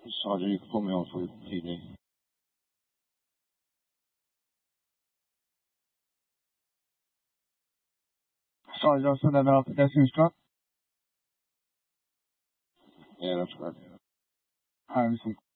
Sergeant, you can put me on for PD. Sergeant, y'all said that pedestrian struck? Yeah, that's correct. Alright,